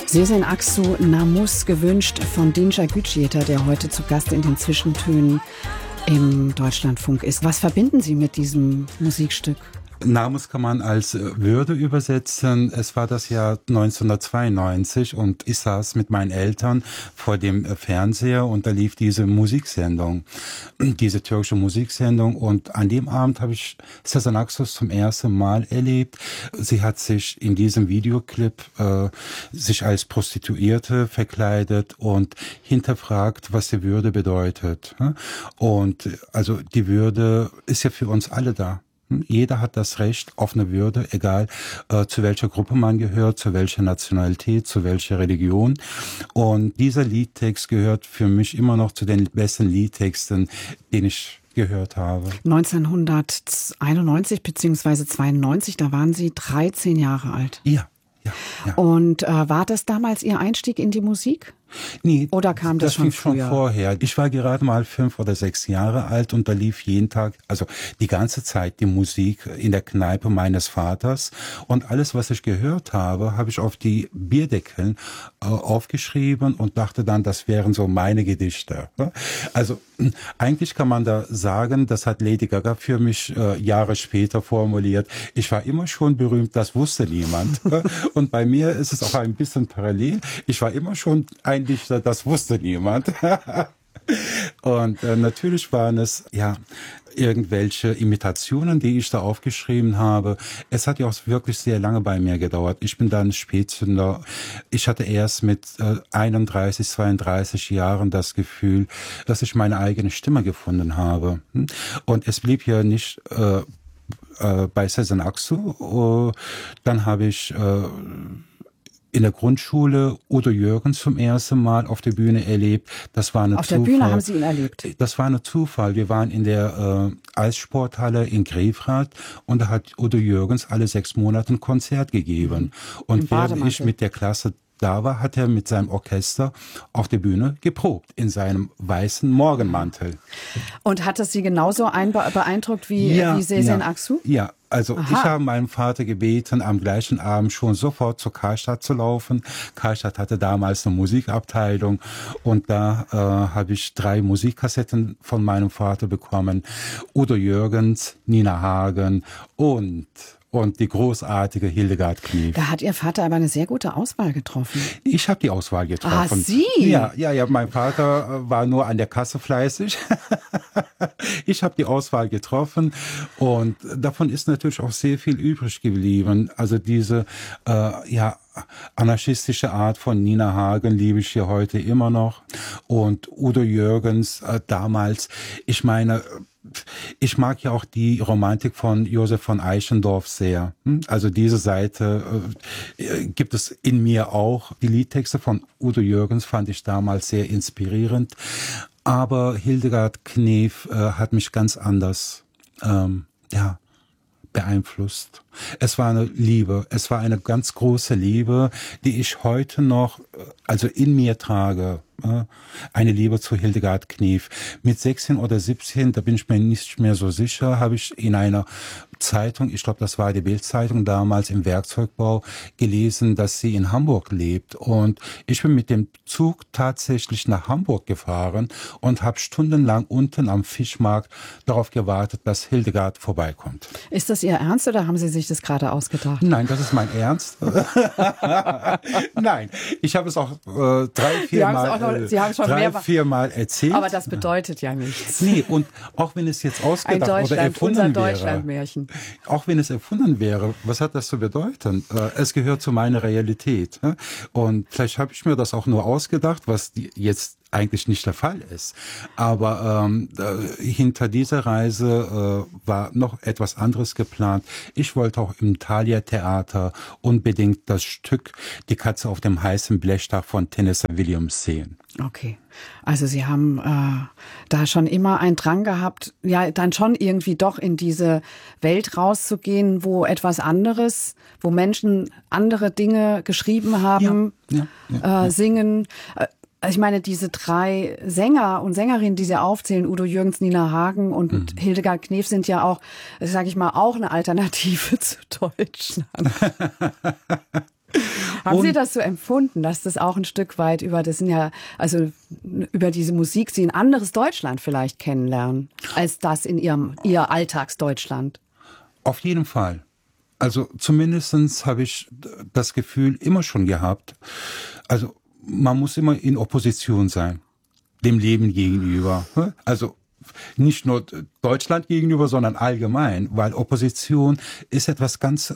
Sezen Aksu, Namus, gewünscht von Dinçer Gücüyeter, der heute zu Gast in den Zwischentönen im Deutschlandfunk ist. Was verbinden Sie mit diesem Musikstück? Namus kann man als Würde übersetzen. Es war das Jahr 1992 und ich saß mit meinen Eltern vor dem Fernseher und da lief diese Musiksendung, diese türkische Musiksendung, und an dem Abend habe ich Sezen Aksu zum ersten Mal erlebt. Sie hat sich in diesem Videoclip sich als Prostituierte verkleidet und hinterfragt, was die Würde bedeutet. Und also die Würde ist ja für uns alle da. Jeder hat das Recht auf eine Würde, egal zu welcher Gruppe man gehört, zu welcher Nationalität, zu welcher Religion. Und dieser Liedtext gehört für mich immer noch zu den besten Liedtexten, den ich gehört habe. 1991 bzw. 92, da waren Sie 13 Jahre alt. Ja. Und war das damals Ihr Einstieg in die Musik? Nee, oder kam das schon früher? Schon vorher. Ich war gerade mal 5 oder 6 Jahre alt und da lief jeden Tag, also die ganze Zeit, die Musik in der Kneipe meines Vaters. Und alles, was ich gehört habe, habe ich auf die Bierdeckeln aufgeschrieben und dachte dann, das wären so meine Gedichte. Also eigentlich kann man da sagen, das hat Lady Gaga für mich Jahre später formuliert. Ich war immer schon berühmt, das wusste niemand. Und bei mir ist es auch ein bisschen parallel. Ich war immer schon ein Dichter, das wusste niemand. Und natürlich waren es irgendwelche Imitationen, die ich da aufgeschrieben habe. Es hat ja auch wirklich sehr lange bei mir gedauert. Ich bin dann Spätzünder. Ich hatte erst mit 31, 32 Jahren das Gefühl, dass ich meine eigene Stimme gefunden habe. Und es blieb ja nicht bei Sezen Aksu. Dann habe ich in der Grundschule Udo Jürgens zum ersten Mal auf der Bühne erlebt. Das war eine Zufall. Auf der Bühne haben Sie ihn erlebt? Das war eine Zufall. Wir waren in der Eissporthalle in Grefrath und da hat Udo Jürgens alle 6 Monate ein Konzert gegeben. Und während ich mit der Klasse da war, hat er mit seinem Orchester auf der Bühne geprobt, in seinem weißen Morgenmantel. Und hat es Sie genauso beeindruckt wie Sezen Aksu? Ja, also ich habe meinem Vater gebeten, am gleichen Abend schon sofort zur Karstadt zu laufen. Karstadt hatte damals eine Musikabteilung und da habe ich 3 Musikkassetten von meinem Vater bekommen. Udo Jürgens, Nina Hagen und die großartige Hildegard Knef. Da hat Ihr Vater aber eine sehr gute Auswahl getroffen. Ich habe die Auswahl getroffen. Sie? Ja. Mein Vater war nur an der Kasse fleißig. Ich habe die Auswahl getroffen und davon ist natürlich auch sehr viel übrig geblieben. Also diese anarchistische Art von Nina Hagen liebe ich hier heute immer noch. Und Udo Jürgens damals, ich meine, ich mag ja auch die Romantik von Josef von Eichendorff sehr. Also diese Seite gibt es in mir auch. Die Liedtexte von Udo Jürgens fand ich damals sehr inspirierend. Aber Hildegard Knef hat mich ganz anders beeinflusst. Es war eine Liebe, es war eine ganz große Liebe, die ich heute noch, also in mir trage. Eine Liebe zu Hildegard Knef. Mit 16 oder 17, da bin ich mir nicht mehr so sicher, habe ich in einer Zeitung, ich glaube, das war die Bild-Zeitung damals im Werkzeugbau, gelesen, dass sie in Hamburg lebt. Und ich bin mit dem Zug tatsächlich nach Hamburg gefahren und habe stundenlang unten am Fischmarkt darauf gewartet, dass Hildegard vorbeikommt. Ist das Ihr Ernst oder haben Sie sich das gerade ausgedacht? Nein, das ist mein Ernst. Nein, ich habe es auch 3-4 Mal Sie haben schon 3-4 Mal erzählt. Aber das bedeutet ja nichts. Nee, und auch wenn es jetzt ausgedacht oder erfunden wäre, auch wenn es erfunden wäre, was hat das zu bedeuten? Es gehört zu meiner Realität. Und vielleicht habe ich mir das auch nur ausgedacht, was jetzt eigentlich nicht der Fall ist. Aber hinter dieser Reise war noch etwas anderes geplant. Ich wollte auch im Thalia Theater unbedingt das Stück Die Katze auf dem heißen Blechdach von Tennessee Williams sehen. Okay, also Sie haben da schon immer einen Drang gehabt, ja, dann schon irgendwie doch in diese Welt rauszugehen, wo etwas anderes, wo Menschen andere Dinge geschrieben haben, singen. Also ich meine, diese 3 Sänger und Sängerinnen, die Sie aufzählen, Udo Jürgens, Nina Hagen und Hildegard Knef, sind ja auch, sage ich mal, auch eine Alternative zu Deutschland. Haben Sie das so empfunden, dass das auch ein Stück weit über diese Musik Sie ein anderes Deutschland vielleicht kennenlernen, als das in Ihr Alltagsdeutschland? Auf jeden Fall. Also zumindestens habe ich das Gefühl immer schon gehabt. Also man muss immer in Opposition sein, dem Leben gegenüber. Also nicht nur Deutschland gegenüber, sondern allgemein, weil Opposition ist etwas ganz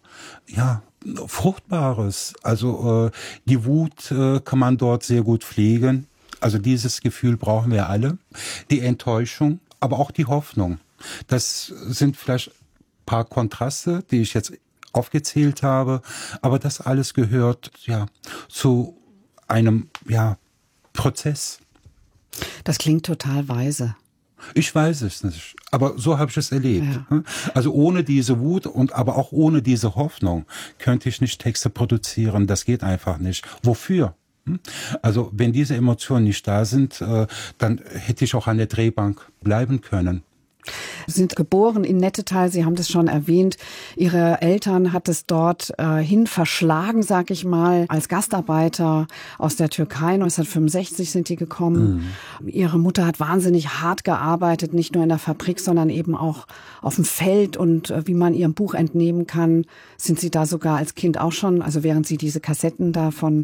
Fruchtbares. Also die Wut kann man dort sehr gut pflegen. Also dieses Gefühl brauchen wir alle. Die Enttäuschung, aber auch die Hoffnung. Das sind vielleicht paar Kontraste, die ich jetzt aufgezählt habe, aber das alles gehört zu einem Prozess. Das klingt total weise. Ich weiß es nicht, aber so habe ich es erlebt. Ja. Also ohne diese Wut aber auch ohne diese Hoffnung könnte ich nicht Texte produzieren. Das geht einfach nicht. Wofür? Also wenn diese Emotionen nicht da sind, dann hätte ich auch an der Drehbank bleiben können. Sie sind geboren in Nettetal, Sie haben das schon erwähnt. Ihre Eltern hat es dort hin verschlagen, sag ich mal, als Gastarbeiter aus der Türkei. 1965 sind die gekommen. Ihre Mutter hat wahnsinnig hart gearbeitet, nicht nur in der Fabrik, sondern eben auch auf dem Feld. Und wie man ihrem Buch entnehmen kann, sind Sie da sogar als Kind auch schon, also während Sie diese Kassetten davon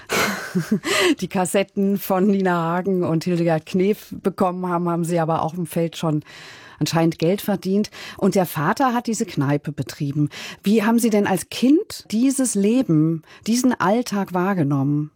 die Kassetten von Nina Hagen und Hildegard Knef bekommen haben, haben Sie aber auch im Feld schon anscheinend Geld verdient. Und der Vater hat diese Kneipe betrieben. Wie haben Sie denn als Kind dieses Leben, diesen Alltag wahrgenommen?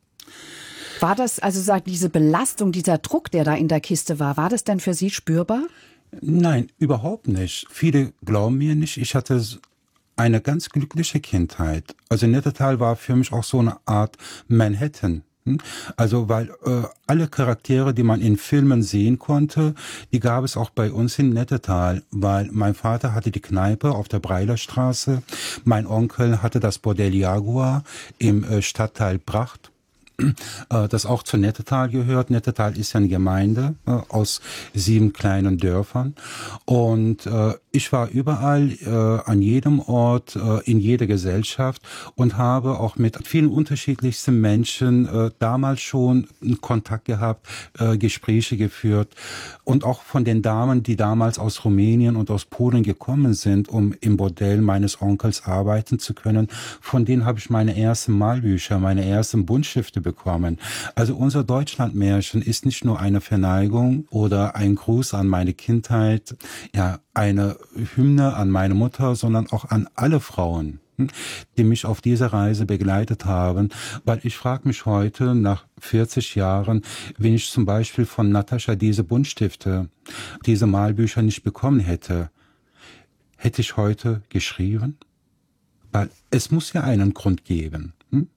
War das, also diese Belastung, dieser Druck, der da in der Kiste war das denn für Sie spürbar? Nein, überhaupt nicht. Viele glauben mir nicht. Ich hatte eine ganz glückliche Kindheit. Also Nettetal war für mich auch so eine Art Manhattan. Also weil alle Charaktere, die man in Filmen sehen konnte, die gab es auch bei uns in Nettetal, weil mein Vater hatte die Kneipe auf der Breilerstraße, mein Onkel hatte das Bordell Jaguar im Stadtteil Bracht, das auch zu Nettetal gehört. Nettetal ist ja eine Gemeinde aus 7 kleinen Dörfern und ich war überall, an jedem Ort, in jeder Gesellschaft und habe auch mit vielen unterschiedlichsten Menschen damals schon Kontakt gehabt, Gespräche geführt und auch von den Damen, die damals aus Rumänien und aus Polen gekommen sind, um im Bordell meines Onkels arbeiten zu können. Von denen habe ich meine ersten Malbücher, meine ersten Buntstifte bekommen. Also unser Deutschlandmärchen ist nicht nur eine Verneigung oder ein Gruß an meine Kindheit, eine Hymne an meine Mutter, sondern auch an alle Frauen, die mich auf dieser Reise begleitet haben, weil ich frage mich heute, nach 40 Jahren, wenn ich zum Beispiel von Natascha diese Buntstifte, diese Malbücher nicht bekommen hätte ich heute geschrieben? Weil es muss ja einen Grund geben.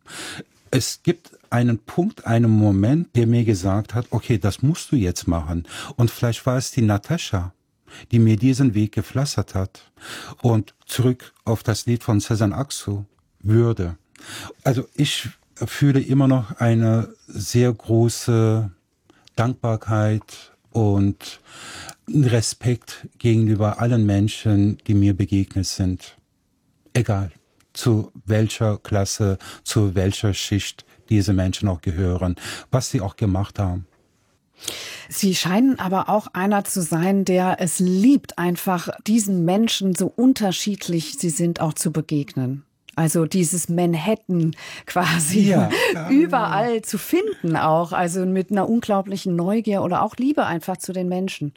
Es gibt einen Punkt, einen Moment, der mir gesagt hat, okay, das musst du jetzt machen. Und vielleicht war es die Natascha, die mir diesen Weg gepflastert hat. Und zurück auf das Lied von Sezen Aksu, Würde. Also ich fühle immer noch eine sehr große Dankbarkeit und Respekt gegenüber allen Menschen, die mir begegnet sind. Egal, zu welcher Klasse, zu welcher Schicht diese Menschen auch gehören, was sie auch gemacht haben. Sie scheinen aber auch einer zu sein, der es liebt, einfach diesen Menschen, so unterschiedlich sie sind, auch zu begegnen. Also dieses Manhattan quasi überall zu finden auch, also mit einer unglaublichen Neugier oder auch Liebe einfach zu den Menschen.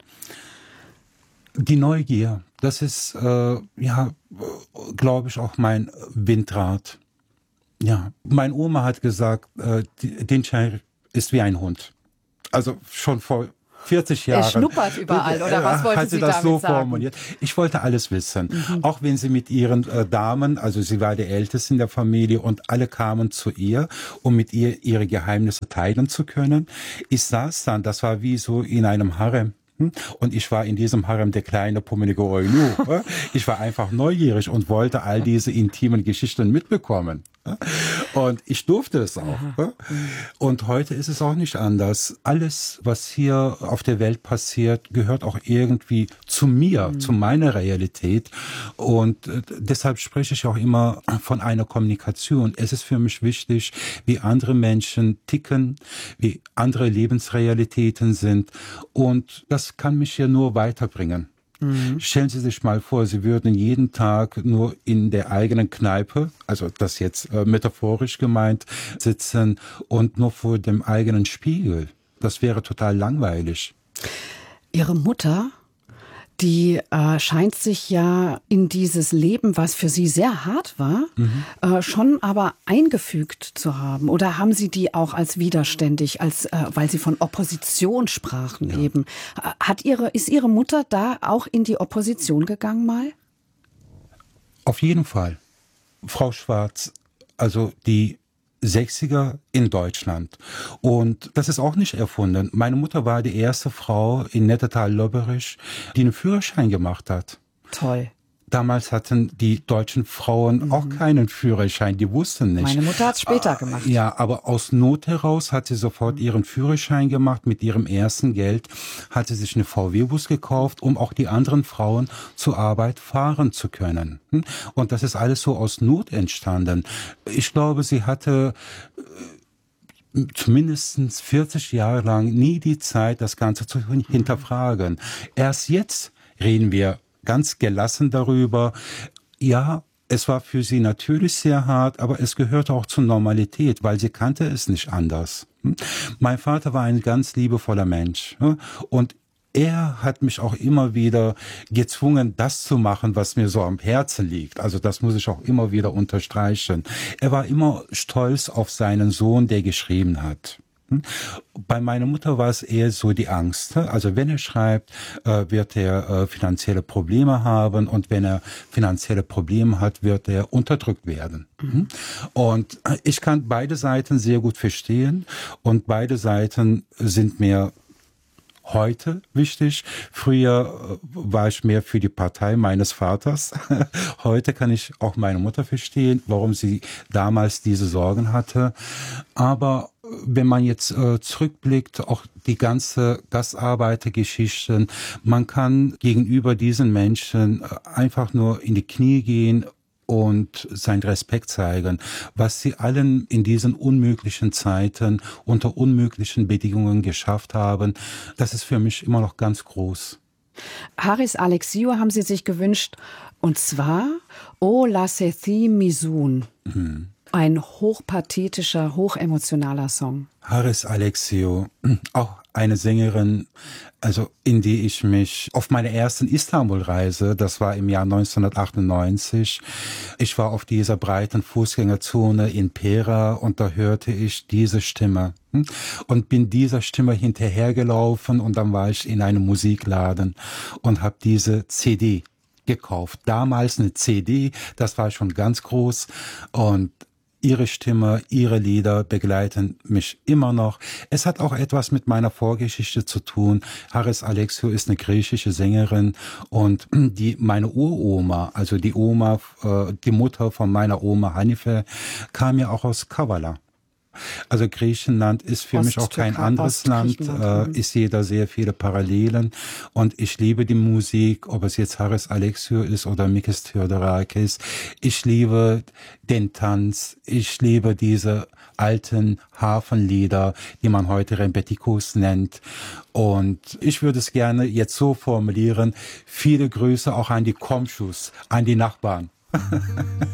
Die Neugier, das ist, glaube ich, auch mein Windrad. Ja, meine Oma hat gesagt, Dinçer ist wie ein Hund. Also schon vor 40 Jahren. Er schnuppert überall, oder was wollten Sie damit so sagen? Formuliert. Ich wollte alles wissen. Auch wenn sie mit ihren Damen, also sie war die Älteste in der Familie und alle kamen zu ihr, um mit ihr ihre Geheimnisse teilen zu können. Ich saß dann, das war wie so in einem Harem. Und ich war in diesem Harem der kleine, pummelige Eunuch. Ich war einfach neugierig und wollte all diese intimen Geschichten mitbekommen. Und ich durfte es auch. Und heute ist es auch nicht anders. Alles, was hier auf der Welt passiert, gehört auch irgendwie zu mir, zu meiner Realität. Und deshalb spreche ich auch immer von einer Kommunikation. Es ist für mich wichtig, wie andere Menschen ticken, wie andere Lebensrealitäten sind. Und das kann mich ja nur weiterbringen. Stellen Sie sich mal vor, Sie würden jeden Tag nur in der eigenen Kneipe, also das jetzt metaphorisch gemeint, sitzen und nur vor dem eigenen Spiegel. Das wäre total langweilig. Ihre Mutter, die scheint sich ja in dieses Leben, was für sie sehr hart war, schon aber eingefügt zu haben. Oder haben Sie die auch als widerständig, weil Sie von Opposition sprachen eben? Ist Ihre Mutter da auch in die Opposition gegangen mal? Auf jeden Fall. Frau Schwarz, also die 60er in Deutschland. Und das ist auch nicht erfunden. Meine Mutter war die erste Frau in Nettetal-Lobberich, die einen Führerschein gemacht hat. Toll. Damals hatten die deutschen Frauen auch keinen Führerschein, die wussten nicht. Meine Mutter hat es später gemacht. Ja, aber aus Not heraus hat sie sofort ihren Führerschein gemacht. Mit ihrem ersten Geld hat sie sich eine VW-Bus gekauft, um auch die anderen Frauen zur Arbeit fahren zu können. Und das ist alles so aus Not entstanden. Ich glaube, sie hatte zumindest 40 Jahre lang nie die Zeit, das Ganze zu hinterfragen. Erst jetzt reden wir ganz gelassen darüber. Ja, es war für sie natürlich sehr hart, aber es gehörte auch zur Normalität, weil sie kannte es nicht anders. Mein Vater war ein ganz liebevoller Mensch und er hat mich auch immer wieder gezwungen, das zu machen, was mir so am Herzen liegt. Also das muss ich auch immer wieder unterstreichen. Er war immer stolz auf seinen Sohn, der geschrieben hat. Bei meiner Mutter war es eher so die Angst. Also wenn er schreibt, wird er finanzielle Probleme haben und wenn er finanzielle Probleme hat, wird er unterdrückt werden. Und ich kann beide Seiten sehr gut verstehen und beide Seiten sind mir heute wichtig. Früher war ich mehr für die Partei meines Vaters. Heute kann ich auch meine Mutter verstehen, warum sie damals diese Sorgen hatte. Aber wenn man jetzt zurückblickt, auch die ganze Gastarbeitergeschichten, man kann gegenüber diesen Menschen einfach nur in die Knie gehen und seinen Respekt zeigen, was sie allen in diesen unmöglichen Zeiten unter unmöglichen Bedingungen geschafft haben. Das ist für mich immer noch ganz groß. Haris Alexiou haben Sie sich gewünscht, und zwar O La Sethi Misun. Ein hochpathetischer, hochemotionaler Song. Haris Alexiou, auch eine Sängerin, also in die ich mich auf meiner ersten Istanbul-Reise, das war im Jahr 1998, ich war auf dieser breiten Fußgängerzone in Pera und da hörte ich diese Stimme und bin dieser Stimme hinterhergelaufen und dann war ich in einem Musikladen und habe diese CD gekauft. Damals eine CD, das war schon ganz groß und ihre Stimme, ihre Lieder begleiten mich immer noch. Es hat auch etwas mit meiner Vorgeschichte zu tun. Haris Alexiou ist eine griechische Sängerin und meine Uroma, also die Oma, die Mutter von meiner Oma Hanife, kam ja auch aus Kavala. Also Griechenland ist für mich auch kein anderes Land. Ich sehe da sehr viele Parallelen und ich liebe die Musik, ob es jetzt Haris Alexiou ist oder Mikis Theodorakis. Ich liebe den Tanz, ich liebe diese alten Hafenlieder, die man heute Rempetikos nennt. Und ich würde es gerne jetzt so formulieren, viele Grüße auch an die Komschus, an die Nachbarn.